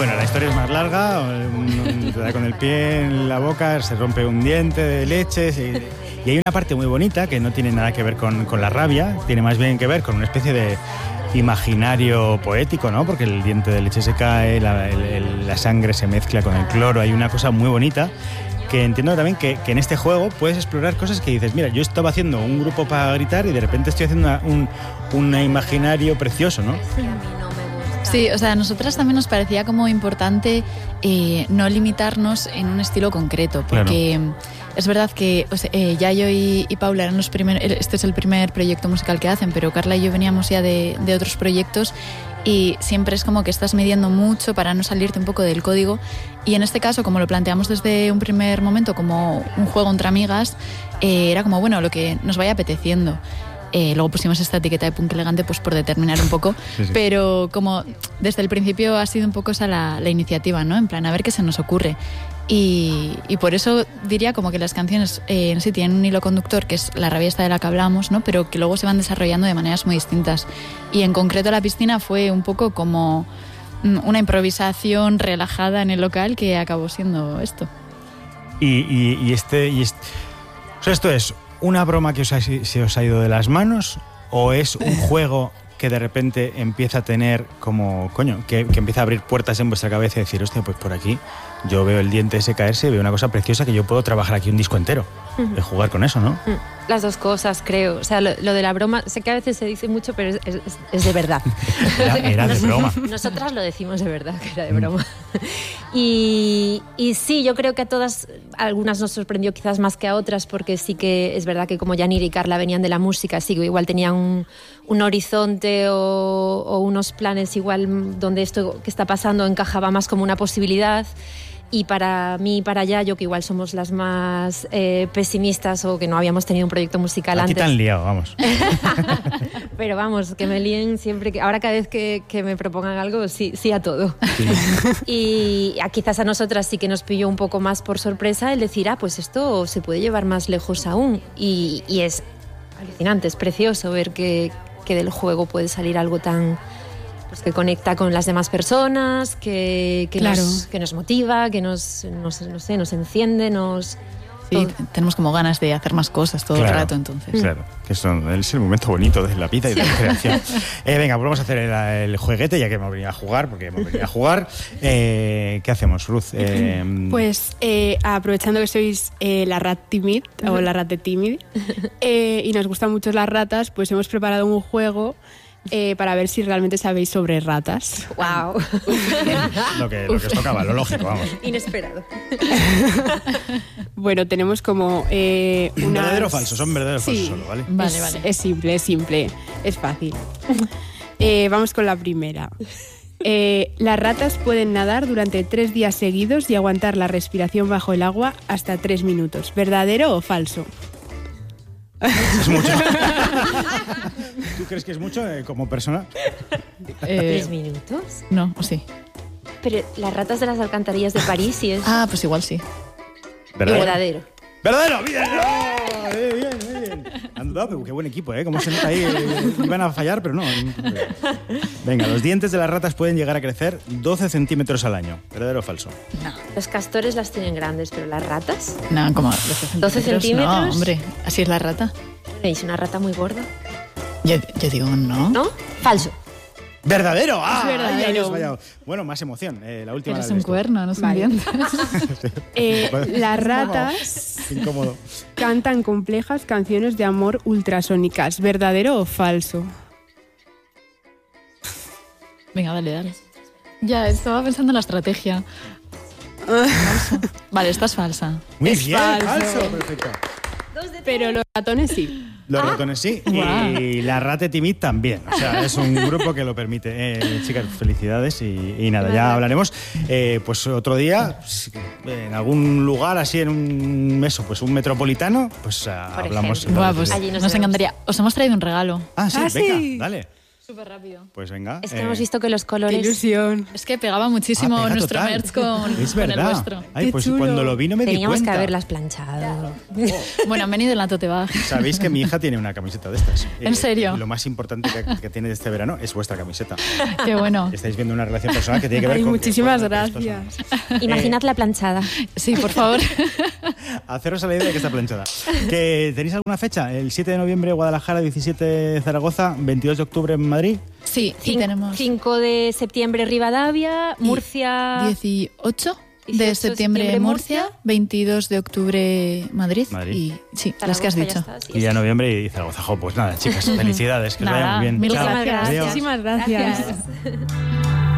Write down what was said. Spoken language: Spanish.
bueno, la historia es más larga, te da con el pie en la boca, se rompe un diente de leche, y hay una parte muy bonita que no tiene nada que ver con la rabia, tiene más bien que ver con una especie de imaginario poético, ¿no? Porque el diente de leche se cae, la sangre se mezcla con el cloro, hay una cosa muy bonita que entiendo también que en este juego puedes explorar cosas que dices, mira, yo estaba haciendo un grupo para gritar y de repente estoy haciendo un imaginario precioso, ¿no? Sí, o sea, a nosotras también nos parecía como importante no limitarnos en un estilo concreto, porque es verdad que Yayo y Paula eran los primeros, este es el primer proyecto musical que hacen, pero Carla y yo veníamos ya de otros proyectos y siempre es como que estás midiendo mucho para no salirte un poco del código, y en este caso, como lo planteamos desde un primer momento como un juego entre amigas, era como, bueno, lo que nos vaya apeteciendo. Luego pusimos esta etiqueta de punk elegante pues por determinar un poco, sí. Pero como desde el principio ha sido un poco esa la iniciativa, ¿no? En plan, a ver qué se nos ocurre. Y por eso diría como que las canciones en sí tienen un hilo conductor, que es la rabia esta de la que hablamos, ¿no? Pero que luego se van desarrollando de maneras muy distintas. Y en concreto La Piscina fue un poco como una improvisación relajada en el local que acabó siendo esto. O sea, esto es una broma que se os ha ido de las manos, o es un juego que de repente empieza a tener como, que empieza a abrir puertas en vuestra cabeza y decir, hostia, pues por aquí yo veo el diente ese caerse y veo una cosa preciosa que yo puedo trabajar aquí un disco entero, de jugar con eso, ¿no? Las dos cosas, creo. O sea, lo de la broma, sé que a veces se dice mucho, pero es de verdad. Era de broma. Nosotras lo decimos de verdad, que era de broma. Y sí, yo creo que a todas, algunas nos sorprendió quizás más que a otras, porque sí que es verdad que como Yanira y Carla venían de la música, sí que igual tenían un horizonte o unos planes igual donde esto que está pasando encajaba más como una posibilidad. Y para mí y para Yayo, que igual somos las más pesimistas o que no habíamos tenido un proyecto musical antes. Aquí te han liado, vamos. Pero vamos, que me líen siempre. Ahora cada vez que me propongan algo, sí a todo. Sí. Y quizás a nosotras sí que nos pilló un poco más por sorpresa el decir, pues esto se puede llevar más lejos aún. Y es alucinante, es precioso ver que del juego puede salir algo tan... Pues que conecta con las demás personas, que nos motiva, que nos enciende, Sí, tenemos como ganas de hacer más cosas todo el rato, entonces. Claro, que es el momento bonito de la vida y de la creación. Venga, pues vamos a hacer el jueguete, ya que hemos venido a jugar, ¿Qué hacemos, Ruth? Pues aprovechando que sois la rat timid, o la rate tímid, y nos gustan mucho las ratas, pues hemos preparado un juego para ver si realmente sabéis sobre ratas. ¡Wow! Lo que os tocaba, lo lógico, vamos. Inesperado. Bueno, tenemos como ¿Verdadero o falso? Son verdaderos o falsos solo, ¿vale? Vale. Es simple, es fácil. Vamos con la primera. Las ratas pueden nadar durante 3 días seguidos y aguantar la respiración bajo el agua hasta 3 minutos. ¿Verdadero o falso? Es mucho. ¿Tú crees que es mucho como persona? 3 minutos. No, o sí. Pero las ratas de las alcantarillas de París sí es... Pues igual sí. Verdadero. ¡Verdadero! ¡Bien! Bien. Han dudado, pero qué buen equipo, ¿eh? Como se nota ahí, iban a fallar, pero no. Venga, los dientes de las ratas pueden llegar a crecer 12 centímetros al año. ¿Verdadero o falso? No. Los castores las tienen grandes, pero las ratas... No, como 12 centímetros. No, hombre, así es la rata. ¿Es una rata muy gorda? Yo digo no. ¿No? Falso. ¡Verdadero! Es verdadero. Bueno, más emoción. La última. Eres un cuerno, no son dientes. Las ratas cantan complejas canciones de amor ultrasónicas. ¿Verdadero o falso? Venga, dale. Ya, estaba pensando en la estrategia. Vale, esta es falsa. Muy bien, falso. Perfecto. Pero los ratones sí. Los ratones sí, wow. Y la rate timid también. O sea, es un grupo que lo permite. Chicas, felicidades y nada, ya hablaremos. Pues otro día, en algún lugar así, en un metropolitano, pues hablamos. Pues allí nos encantaría. Os hemos traído un regalo. Sí, venga, dale. Súper rápido. Pues venga. Es que hemos visto que los ¡Qué colores... ilusión! Es que pegaba muchísimo pega nuestro total. merch con Es el verdad. vuestro. Ay, Qué pues chulo. cuando lo vi no me di Teníamos cuenta. que haberlas planchado. Bueno, han venido en la tote bag. Sabéis que mi hija tiene una camiseta de estas. ¿En serio? Y lo más importante que tiene de este verano es vuestra camiseta. Qué bueno. Estáis viendo una relación personal que tiene que ver Ay, con... muchísimas que, bueno, esto gracias. Imaginad la planchada. Sí, por favor. Haceros a la idea de que está planchada. ¿Que tenéis alguna fecha? El 7 de noviembre Guadalajara, 17 Zaragoza, 22 de octubre en Madrid. Sí, sí tenemos 5 de septiembre Rivadavia, Murcia... 18 de 18 septiembre Murcia, 22 de octubre Madrid. Madrid. Y sí, las que has Zaragoza, dicho. ya está, sí, Y ya noviembre y Zaragoza. Jo, pues nada, chicas, felicidades, que os vaya Nada, muy bien. mil Chao. gracias. Adiós. Muchísimas gracias. Gracias.